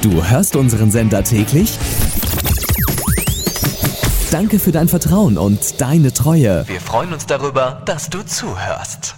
Du hörst unseren Sender täglich? Danke für dein Vertrauen und deine Treue. Wir freuen uns darüber, dass du zuhörst.